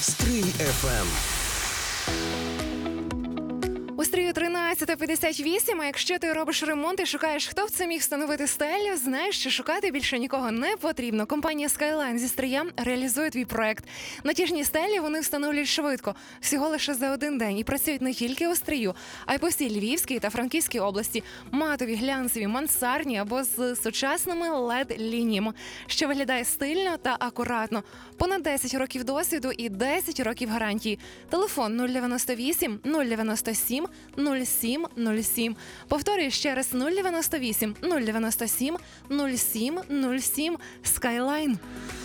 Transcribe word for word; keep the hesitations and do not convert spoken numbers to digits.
Стрий еф ем. У Стрію тринадцята п'ятдесят вісім, а якщо ти робиш ремонт і шукаєш, хто б це міг встановити стелю, знаєш, що шукати більше нікого не потрібно. Компанія Skyline зі Стрия реалізує твій проект. Натяжні стелі вони встановлюють швидко, всього лише за один день, і працюють не тільки у Стрию, а й по всій Львівській та Франківській області. Матові, глянцеві, мансардні або з сучасними лед-лініями, що виглядає стильно та акуратно. Понад десять років досвіду і десять років гарантії. Телефон нуль дев'яносто вісім нуль дев'яносто сім нуль сім нуль сім. Повторюю ще раз: нуль дев'яносто вісім нуль дев'яносто сім нуль сім нуль сім. Skyline.